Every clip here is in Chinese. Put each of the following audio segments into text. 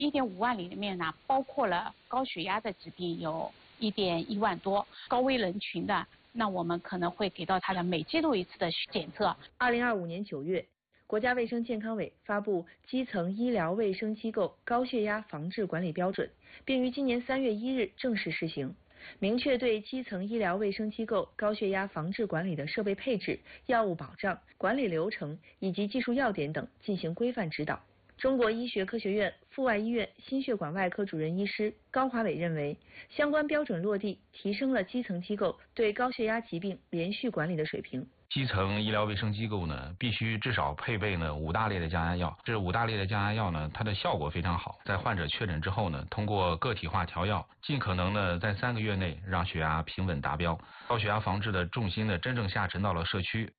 1.5万里面呢，包括了高血压的疾病有1.1万多，高危人群的，那我们可能会给到他的每季度一次的检测。 2025年9月，国家卫生健康委发布《基层医疗卫生机构高血压防治管理标准》，并于今年3月1日正式施行，明确对基层医疗卫生机构高血压防治管理的设备配置、药物保障、管理流程以及技术要点等进行规范指导。中国医学科学院阜外医院心血管外科主任医师高华伟认为，相关标准落地，提升了基层机构对高血压疾病连续管理的水平。 基层医疗卫生机构呢，必须至少配备呢5大类的降压药。这5大类的降压药呢，它的效果非常好。在患者确诊之后呢，通过个体化调药，尽可能呢在3个月内让血压平稳达标。高血压防治的重心呢，真正下沉到了社区。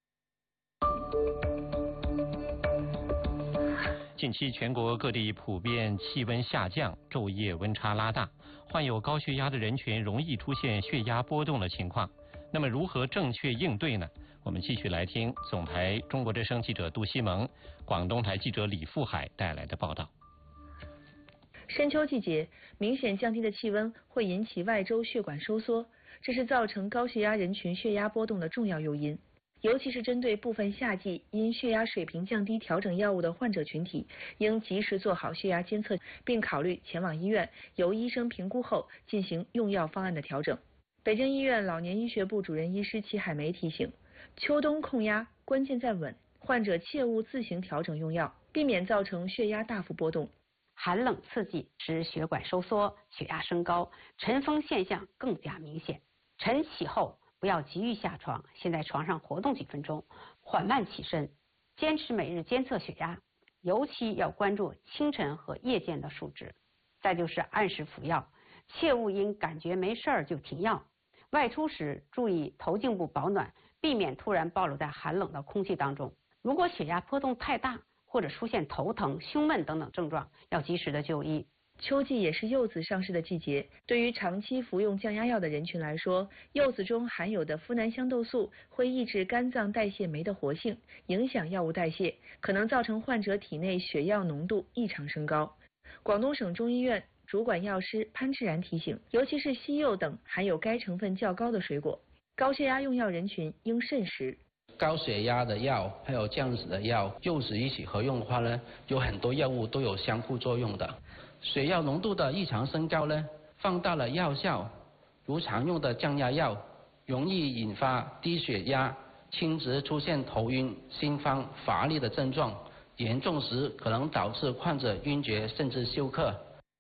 近期全国各地普遍气温下降，昼夜温差拉大，患有高血压的人群容易出现血压波动的情况。那么如何正确应对呢？我们继续来听总台中国之声记者杜西蒙、广东台记者李富海带来的报道。 深秋季节，明显降低的气温会引起外周血管收缩，这是造成高血压人群血压波动的重要诱因。尤其是针对部分夏季因血压水平降低调整药物的患者群体，应及时做好血压监测，并考虑前往医院由医生评估后进行用药方案的调整。北京医院老年医学部主任医师齐海梅提醒，秋冬控压关键在稳，患者切勿自行调整用药，避免造成血压大幅波动。 寒冷刺激使血管收缩，血压升高，晨风现象更加明显。晨起后不要急于下床，先在床上活动几分钟，缓慢起身，坚持每日监测血压，尤其要关注清晨和夜间的数值。再就是按时服药，切勿因感觉没事儿就停药。外出时注意头颈部保暖，避免突然暴露在寒冷的空气当中。如果血压波动太大，或者出现头疼、胸闷等等症状，要及时的就医。 秋季也是柚子上市的季节，对于长期服用降压药的人群来说，柚子中含有的呋喃香豆素会抑制肝脏代谢酶的活性，影响药物代谢，可能造成患者体内血药浓度异常升高。广东省中医院主管药师潘志然提醒，尤其是西柚等含有该成分较高的水果，高血压用药人群应慎食。 高血压的药还有降脂的药，柚子一起合用的话呢，有很多药物都有相互作用的。血药浓度的异常升高呢，放大了药效，如常用的降压药，容易引发低血压、轻质出现头晕、心慌、乏力的症状，严重时可能导致患者晕厥甚至休克。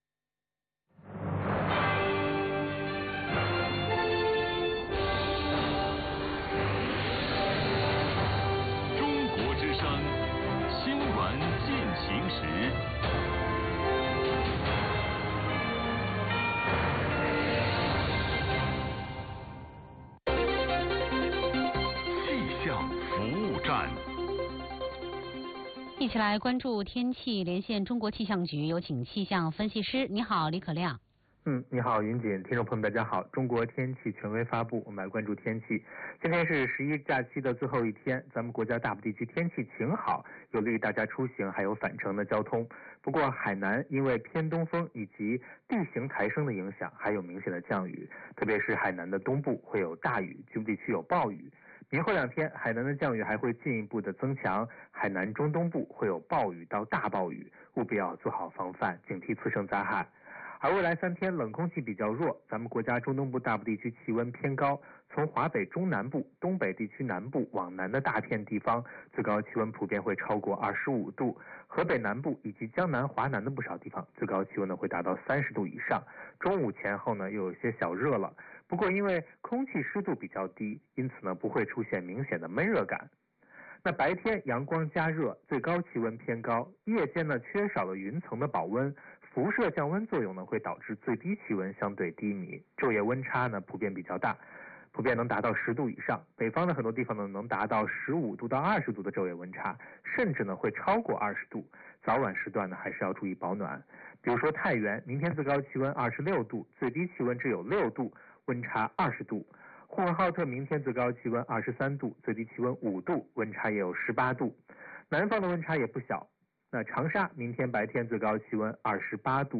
一起来关注天气，连线中国气象局，有请气象分析师。你好，李可亮。 你好，云锦，听众朋友们大家好。中国天气权威发布，我们来关注天气。今天是11假期的最后一天，咱们国家大部地区天气晴好，有利于大家出行还有返程的交通。不过海南因为偏东风以及地形抬升的影响，还有明显的降雨，特别是海南的东部会有大雨，局部地区有暴雨。明后2天，海南的降雨还会进一步的增强，海南中东部会有暴雨到大暴雨，务必要做好防范，警惕次生灾害。而未来3天冷空气比较弱，咱们国家中东部大部地区气温偏高，从华北中南部、东北地区南部往南的大片地方，最高气温普遍会超过25度，河北南部以及江南、华南的不少地方，最高气温呢会达到30度以上。中午前后呢又有些小热了，不过因为空气湿度比较低，因此呢不会出现明显的闷热感。那白天阳光加热，最高气温偏高，夜间呢缺少了云层的保温，辐射降温作用呢会导致最低气温相对低迷，昼夜温差呢普遍比较大，普遍能达到10度以上，北方的很多地方呢能达到15度到20度的昼夜温差，甚至呢会超过20度。早晚时段呢还是要注意保暖。比如说太原，明天最高气温26度，最低气温只有6度，温差20度。呼和浩特明天最高气温23度，最低气温5度，温差也有18度。南方的温差也不小。那长沙明天白天最高气温28度。